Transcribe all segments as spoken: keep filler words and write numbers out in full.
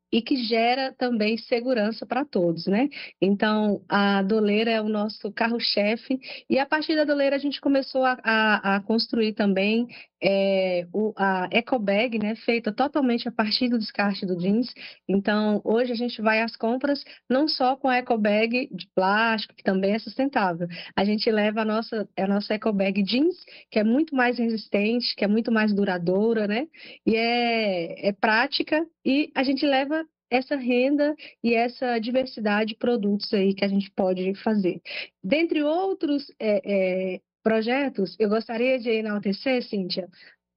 e que gera também segurança para todos, né. Então, a doleira é o nosso carro-chefe, e a partir da doleira a gente começou a a a construir também, eh, o a ecobag, né, feita totalmente a partir do descarte do jeans. Então, hoje a gente vai às compras não só com a ecobag de plástico, que também é sustentável, a gente leva a nossa a nossa ecobag jeans, que é muito mais resistente, que é muito mais duradoura, né, e é é prática, e a gente leva essa renda e essa diversidade de produtos aí que a gente pode fazer. Dentre outros, eh eh, projetos, eu gostaria de enaltecer, Cíntia,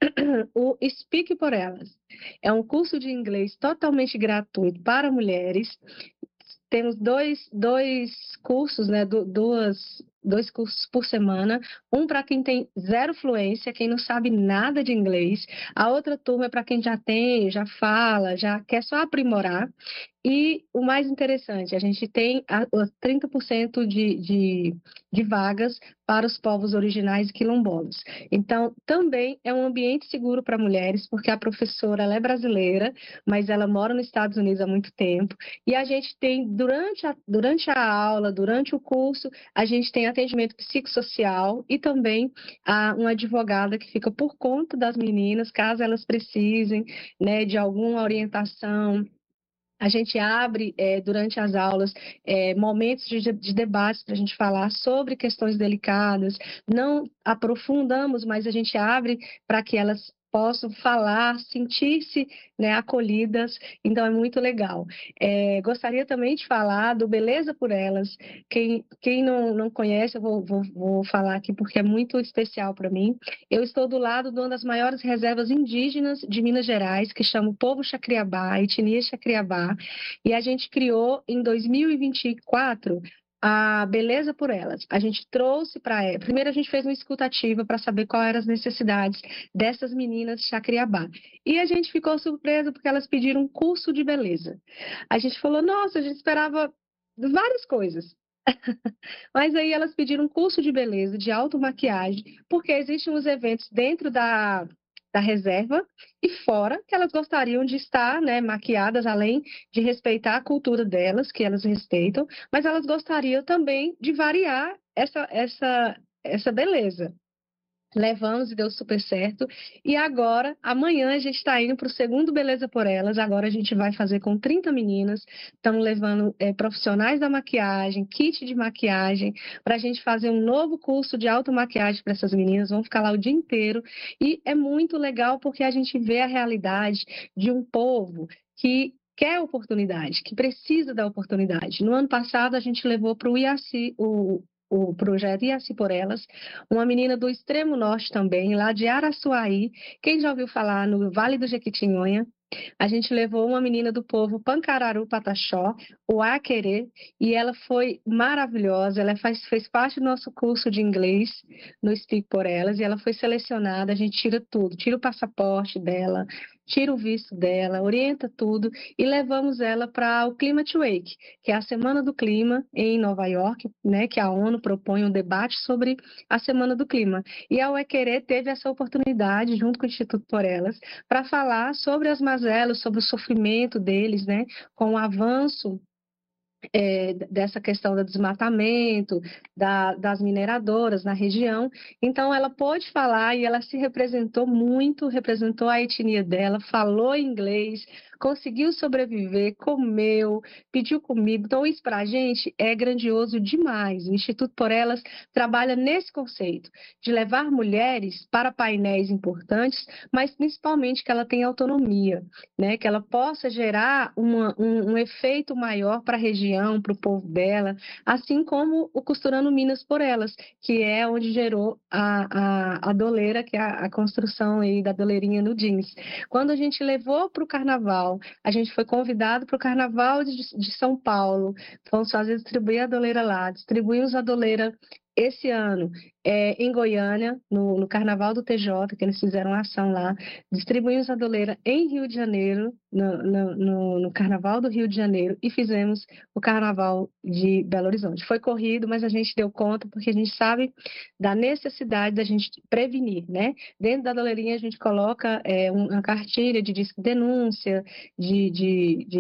o Speak por Elas. É um curso de inglês totalmente gratuito para mulheres. Temos dois dois cursos, né, du duas dois cursos por semana, um para quem tem zero fluência, quem não sabe nada de inglês, a outra turma é para quem já tem, já fala, já quer só aprimorar. E o mais interessante, a gente tem a os trinta por cento de de de vagas para os povos originais e quilombolas. Então, também é um ambiente seguro para mulheres, porque a professora ela é brasileira, mas ela mora nos Estados Unidos há muito tempo, e a gente tem durante a durante a aula, durante o curso, a gente tem atendimento psicossocial e também, ah, uma advogada que fica por conta das meninas, caso elas precisem, né, de alguma orientação. A gente abre, eh, durante as aulas, eh, momentos de de de debates para a gente falar sobre questões delicadas, não aprofundamos, mas a gente abre para que elas possam falar, sentir-se, né, acolhidas, então é muito legal. Eh, gostaria também de falar do Beleza por Elas, quem quem não não conhece, eu vou vou vou falar aqui porque é muito especial para mim. Eu estou do lado de uma das maiores reservas indígenas de Minas Gerais, que chama o povo Xacriabá, a etnia Xacriabá, e a gente criou em dois mil e vinte e quatro a Beleza por Elas. A gente trouxe para e primeiro a gente fez uma escuta ativa para saber qual eram as necessidades dessas meninas Xacriabá. E a gente ficou surpresa porque elas pediram um curso de beleza. A gente falou: "Nossa, a gente esperava várias coisas". Mas aí elas pediram um curso de beleza, de automaquiagem, porque existem os eventos dentro da da reserva e fora, que elas gostariam de estar, né, maquiadas, além de respeitar a cultura delas, que elas respeitam, mas elas gostariam também de variar essa essa essa beleza. Levamos e deu super certo. E agora, amanhã a gente está indo para o segundo Beleza por Elas, agora a gente vai fazer com trinta meninas, estamos levando, eh, profissionais da maquiagem, kit de maquiagem, para a gente fazer um novo curso de automaquiagem para essas meninas, vão ficar lá o dia inteiro. E é muito legal porque a gente vê a realidade de um povo que quer oportunidade, que precisa da oportunidade. No ano passado a gente levou para o IACI, o o projeto IACI por Elas, uma menina do extremo norte também, lá de Araçuaí. Quem já ouviu falar no Vale do Jequitinhonha? A gente levou uma menina do povo Pancararu Pataxó, o Aquerê, e ela foi maravilhosa. Ela faz, fez parte do nosso curso de inglês no Speak por Elas, e ela foi selecionada. A gente tira tudo, tira o passaporte dela, tira o visto dela, orienta tudo e levamos ela para o Climate Week, que é a Semana do Clima em Nova York, né, que a ONU propõe um debate sobre a Semana do Clima. E a Uequerê teve essa oportunidade, junto com o Instituto por Elas, para falar sobre as mazelas, sobre o sofrimento deles, né, com o avanço eh, dessa questão do desmatamento, da, das mineradoras na região. Então, ela pôde falar e ela se representou muito, representou a etnia dela, falou inglês, conseguiu sobreviver, comeu, pediu comida. Então, isso para a gente é grandioso demais. O Instituto por Elas trabalha nesse conceito de levar mulheres para painéis importantes, mas principalmente que ela tenha autonomia, né? Que ela possa gerar uma, um, um efeito maior para a região, para o povo dela, assim como o Costurando Minas por Elas, que é onde gerou a, a, a doleira, que é a, a construção aí da doleirinha no jeans. Quando a gente levou para o carnaval, a gente foi convidado para o carnaval de, de São Paulo, fomos fazer distribuir a doleira lá, distribuímos a doleira esse ano é, em Goiânia, no, no Carnaval do T J, que eles fizeram uma ação lá, distribuímos a doleira em Rio de Janeiro, no, no, no, no Carnaval do Rio de Janeiro, e fizemos o Carnaval de Belo Horizonte. Foi corrido, mas a gente deu conta, porque a gente sabe da necessidade da gente prevenir, né? Dentro da doleirinha a gente coloca é, uma cartilha de disque denúncia, de, de, de